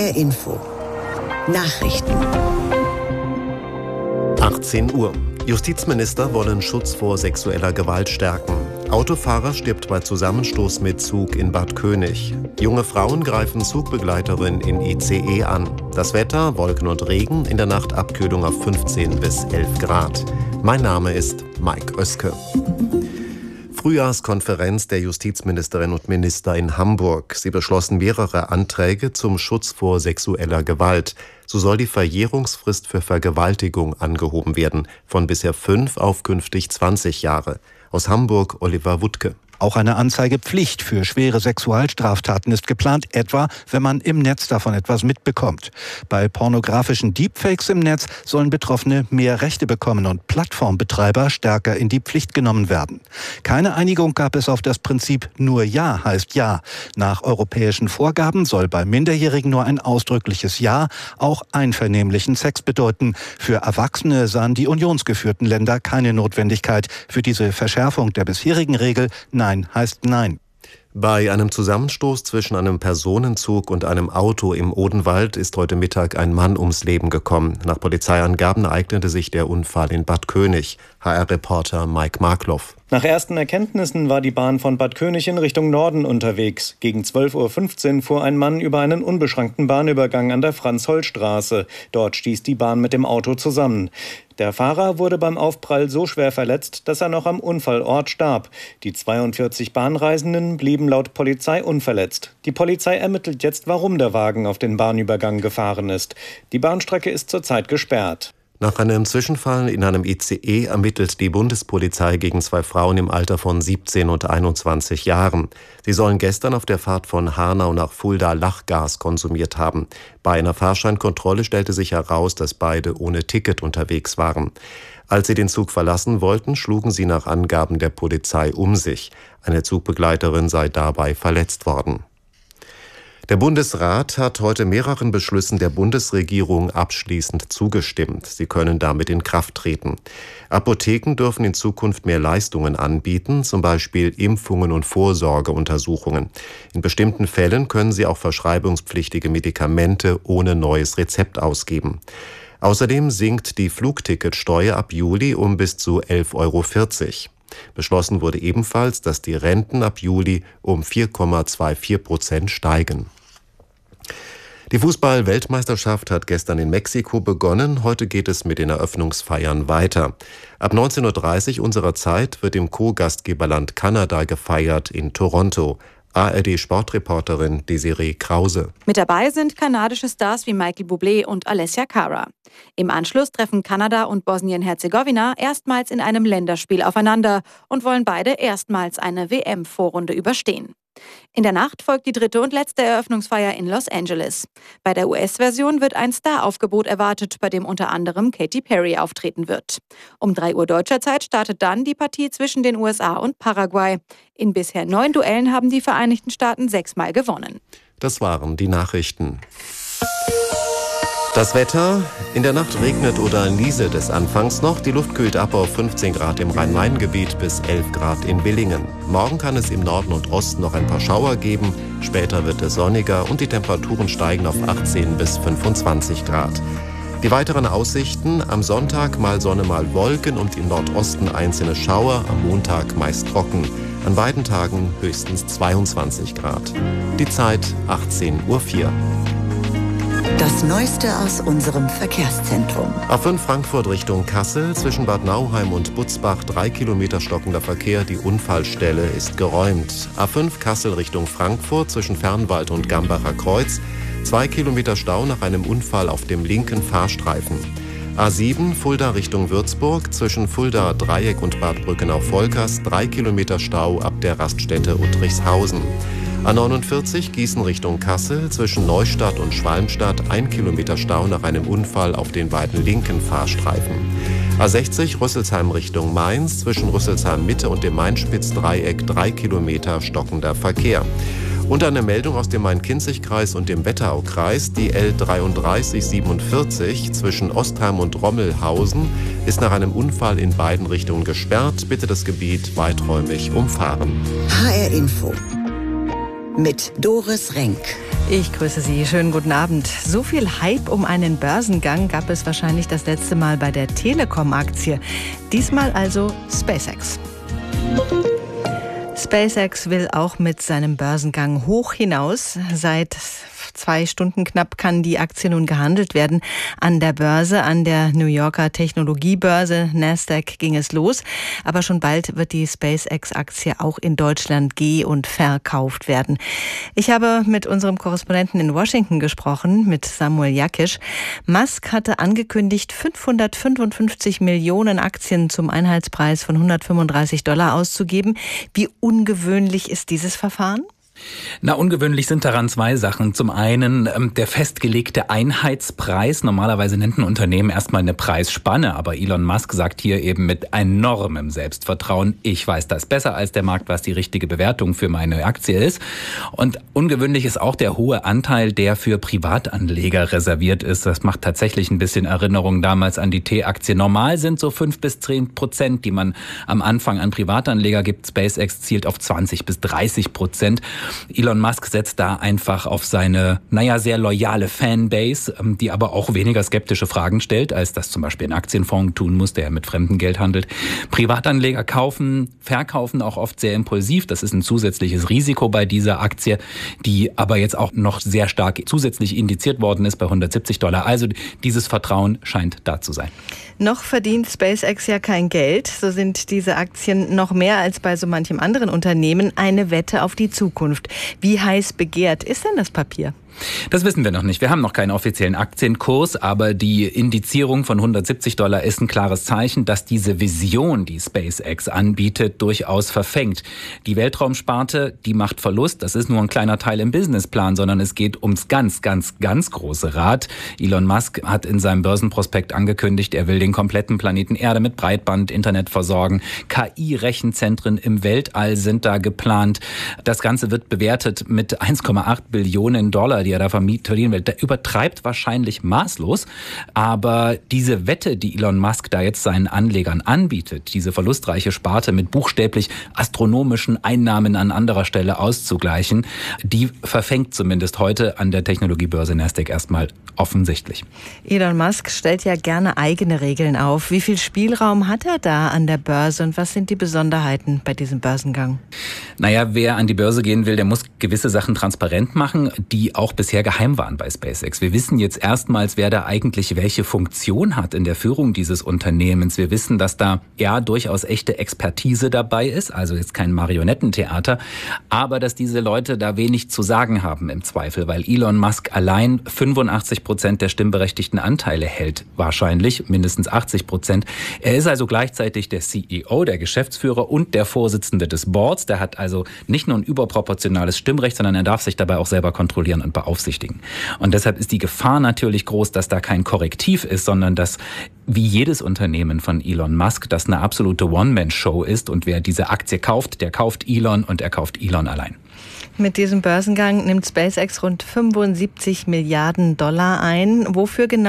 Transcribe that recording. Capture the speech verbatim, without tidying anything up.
R Info Nachrichten. achtzehn Uhr. Justizminister wollen Schutz vor sexueller Gewalt stärken. Autofahrer stirbt bei Zusammenstoß mit Zug in Bad König. Junge Frauen greifen Zugbegleiterin in I C E an. Das Wetter, Wolken und Regen, in der Nacht Abkühlung auf fünfzehn bis elf Grad. Mein Name ist Mike Oeske. Frühjahrskonferenz der Justizministerinnen und Minister in Hamburg. Sie beschlossen mehrere Anträge zum Schutz vor sexueller Gewalt. So soll die Verjährungsfrist für Vergewaltigung angehoben werden, von bisher fünf auf künftig zwanzig Jahre. Aus Hamburg Oliver Wuttke. Auch eine Anzeigepflicht für schwere Sexualstraftaten ist geplant, etwa wenn man im Netz davon etwas mitbekommt. Bei pornografischen Deepfakes im Netz sollen Betroffene mehr Rechte bekommen und Plattformbetreiber stärker in die Pflicht genommen werden. Keine Einigung gab es auf das Prinzip nur Ja heißt Ja. Nach europäischen Vorgaben soll bei Minderjährigen nur ein ausdrückliches Ja auch einvernehmlichen Sex bedeuten. Für Erwachsene sahen die unionsgeführten Länder keine Notwendigkeit für diese Verschärfung der bisherigen Regel. Nein heißt Nein. Bei einem Zusammenstoß zwischen einem Personenzug und einem Auto im Odenwald ist heute Mittag ein Mann ums Leben gekommen. Nach Polizeiangaben ereignete sich der Unfall in Bad König. H R-Reporter Mike Markloff. Nach ersten Erkenntnissen war die Bahn von Bad König in Richtung Norden unterwegs. Gegen zwölf Uhr fünfzehn fuhr ein Mann über einen unbeschrankten Bahnübergang an der Franz-Holl-Straße. Dort stieß die Bahn mit dem Auto zusammen. Der Fahrer wurde beim Aufprall so schwer verletzt, dass er noch am Unfallort starb. Die zweiundvierzig Bahnreisenden blieben laut Polizei unverletzt. Die Polizei ermittelt jetzt, warum der Wagen auf den Bahnübergang gefahren ist. Die Bahnstrecke ist zurzeit gesperrt. Nach einem Zwischenfall in einem I C E ermittelt die Bundespolizei gegen zwei Frauen im Alter von siebzehn und einundzwanzig Jahren. Sie sollen gestern auf der Fahrt von Hanau nach Fulda Lachgas konsumiert haben. Bei einer Fahrscheinkontrolle stellte sich heraus, dass beide ohne Ticket unterwegs waren. Als sie den Zug verlassen wollten, schlugen sie nach Angaben der Polizei um sich. Eine Zugbegleiterin sei dabei verletzt worden. Der Bundesrat hat heute mehreren Beschlüssen der Bundesregierung abschließend zugestimmt. Sie können damit in Kraft treten. Apotheken dürfen in Zukunft mehr Leistungen anbieten, zum Beispiel Impfungen und Vorsorgeuntersuchungen. In bestimmten Fällen können sie auch verschreibungspflichtige Medikamente ohne neues Rezept ausgeben. Außerdem sinkt die Flugticketsteuer ab Juli um bis zu elf Euro vierzig. Beschlossen wurde ebenfalls, dass die Renten ab Juli um vier Komma vierundzwanzig Prozent steigen. Die Fußball-Weltmeisterschaft hat gestern in Mexiko begonnen. Heute geht es mit den Eröffnungsfeiern weiter. Ab neunzehn Uhr dreißig unserer Zeit wird im Co-Gastgeberland Kanada gefeiert in Toronto. A R D-Sportreporterin Desiree Krause. Mit dabei sind kanadische Stars wie Michael Bublé und Alessia Cara. Im Anschluss treffen Kanada und Bosnien-Herzegowina erstmals in einem Länderspiel aufeinander und wollen beide erstmals eine W M-Vorrunde überstehen. In der Nacht folgt die dritte und letzte Eröffnungsfeier in Los Angeles. Bei der U S-Version wird ein Star-Aufgebot erwartet, bei dem unter anderem Katy Perry auftreten wird. Um drei Uhr deutscher Zeit startet dann die Partie zwischen den U S A und Paraguay. In bisher neun Duellen haben die Vereinigten Staaten sechsmal gewonnen. Das waren die Nachrichten. Das Wetter: In der Nacht regnet oder nieselt es anfangs noch. Die Luft kühlt ab auf fünfzehn Grad im Rhein-Main-Gebiet bis elf Grad in Willingen. Morgen kann es im Norden und Osten noch ein paar Schauer geben. Später wird es sonniger und die Temperaturen steigen auf achtzehn bis fünfundzwanzig Grad. Die weiteren Aussichten: Am Sonntag mal Sonne, mal Wolken und im Nordosten einzelne Schauer. Am Montag meist trocken. An beiden Tagen höchstens zweiundzwanzig Grad. Die Zeit achtzehn Uhr vier. Das Neueste aus unserem Verkehrszentrum. A fünf Frankfurt Richtung Kassel, zwischen Bad Nauheim und Butzbach drei Kilometer stockender Verkehr. Die Unfallstelle ist geräumt. A fünf Kassel Richtung Frankfurt, zwischen Fernwald und Gambacher Kreuz. zwei Kilometer Stau nach einem Unfall auf dem linken Fahrstreifen. A sieben Fulda Richtung Würzburg, zwischen Fulda Dreieck und Bad Brückenau-Volkers. drei Kilometer Stau ab der Raststätte Uttrichshausen. A neunundvierzig Gießen Richtung Kassel, zwischen Neustadt und Schwalmstadt ein Kilometer Stau nach einem Unfall auf den beiden linken Fahrstreifen. A sechzig Rüsselsheim Richtung Mainz, zwischen Rüsselsheim Mitte und dem Main-Spitz-Dreieck drei Kilometer stockender Verkehr. Und eine Meldung aus dem Main-Kinzig-Kreis und dem Wetteraukreis: Die L dreiunddreißig siebenundvierzig zwischen Ostheim und Rommelhausen ist nach einem Unfall in beiden Richtungen gesperrt. Bitte das Gebiet weiträumig umfahren. H R Info mit Doris Renk. Ich grüße Sie. Schönen guten Abend. So viel Hype um einen Börsengang gab es wahrscheinlich das letzte Mal bei der Telekom-Aktie. Diesmal also SpaceX. SpaceX will auch mit seinem Börsengang hoch hinaus. Seit zwei Stunden knapp kann die Aktie nun gehandelt werden. An der Börse, an der New Yorker Technologiebörse Nasdaq ging es los. Aber schon bald wird die SpaceX-Aktie auch in Deutschland geh- und verkauft werden. Ich habe mit unserem Korrespondenten in Washington gesprochen, mit Samuel Jakisch. Musk hatte angekündigt, fünfhundertfünfundfünfzig Millionen Aktien zum Einheitspreis von hundertfünfunddreißig Dollar auszugeben. Wie ungewöhnlich ist dieses Verfahren? Na, ungewöhnlich sind daran zwei Sachen. Zum einen ähm, der festgelegte Einheitspreis. Normalerweise nennt ein Unternehmen erstmal eine Preisspanne, aber Elon Musk sagt hier eben mit enormem Selbstvertrauen, ich weiß das besser als der Markt, was die richtige Bewertung für meine Aktie ist. Und ungewöhnlich ist auch der hohe Anteil, der für Privatanleger reserviert ist. Das macht tatsächlich ein bisschen Erinnerung damals an die T-Aktie. Normal sind so fünf bis zehn Prozent, die man am Anfang an Privatanleger gibt. SpaceX zielt auf zwanzig bis dreißig Prozent. Elon Musk setzt da einfach auf seine, naja, sehr loyale Fanbase, die aber auch weniger skeptische Fragen stellt, als das zum Beispiel ein Aktienfonds tun muss, der mit fremdem Geld handelt. Privatanleger kaufen, verkaufen auch oft sehr impulsiv. Das ist ein zusätzliches Risiko bei dieser Aktie, die aber jetzt auch noch sehr stark zusätzlich indiziert worden ist bei hundertsiebzig Dollar. Also dieses Vertrauen scheint da zu sein. Noch verdient SpaceX ja kein Geld. So sind diese Aktien noch mehr als bei so manchem anderen Unternehmen eine Wette auf die Zukunft. Wie heiß begehrt ist denn das Papier? Das wissen wir noch nicht. Wir haben noch keinen offiziellen Aktienkurs, aber die Indizierung von hundertsiebzig Dollar ist ein klares Zeichen, dass diese Vision, die SpaceX anbietet, durchaus verfängt. Die Weltraumsparte, die macht Verlust. Das ist nur ein kleiner Teil im Businessplan, sondern es geht ums ganz, ganz, ganz große Rad. Elon Musk hat in seinem Börsenprospekt angekündigt, er will den kompletten Planeten Erde mit Breitband-Internet versorgen. K I-Rechenzentren im Weltall sind da geplant. Das Ganze wird bewertet mit eins Komma acht Billionen Dollar, die er da verdienen will. Der übertreibt wahrscheinlich maßlos. Aber diese Wette, die Elon Musk da jetzt seinen Anlegern anbietet, diese verlustreiche Sparte mit buchstäblich astronomischen Einnahmen an anderer Stelle auszugleichen, die verfängt zumindest heute an der Technologiebörse Nasdaq erstmal offensichtlich. Elon Musk stellt ja gerne eigene Regeln auf. Wie viel Spielraum hat er da an der Börse und was sind die Besonderheiten bei diesem Börsengang? Naja, wer an die Börse gehen will, der muss gewisse Sachen transparent machen, die auch bisher geheim waren bei SpaceX. Wir wissen jetzt erstmals, wer da eigentlich welche Funktion hat in der Führung dieses Unternehmens. Wir wissen, dass da ja durchaus echte Expertise dabei ist, also jetzt kein Marionettentheater, aber dass diese Leute da wenig zu sagen haben im Zweifel, weil Elon Musk allein fünfundachtzig Prozent der stimmberechtigten Anteile hält, wahrscheinlich mindestens achtzig Prozent. Er ist also gleichzeitig der C E O, der Geschäftsführer und der Vorsitzende des Boards. Der hat also nicht nur ein überproportionales Stimmrecht, sondern er darf sich dabei auch selber kontrollieren und beaufsichtigen. Und deshalb ist die Gefahr natürlich groß, dass da kein Korrektiv ist, sondern dass wie jedes Unternehmen von Elon Musk das eine absolute One-Man-Show ist und wer diese Aktie kauft, der kauft Elon und er kauft Elon allein. Mit diesem Börsengang nimmt SpaceX rund fünfundsiebzig Milliarden Dollar ein. Wofür genau